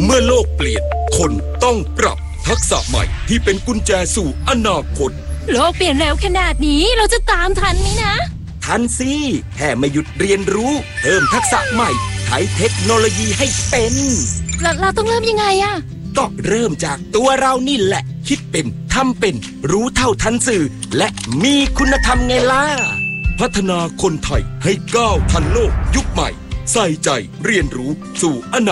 เมื่อโลกเปลี่ยนคนต้องปรับทักษะใหม่ที่เป็นกุญแจสู่อนาคตโลกเปลี่ยนเร็วขนาดนี้เราจะตามทันไหมนะทันสิแค่ไม่หยุดเรียนรู้เพิ่มทักษะใหม่ใช้เทคโนโลยีให้เป็นเราต้องเริ่มยังไงอะก็เริ่มจากตัวเรานี่แหละคิดเป็นทำเป็นรู้เท่าทันสื่อและมีคุณธรรมไงล่ะพัฒนาคนไทยให้ก้าวทันโลกยุคใหม่ใส่ใจเรียนรู้สู่อนาคต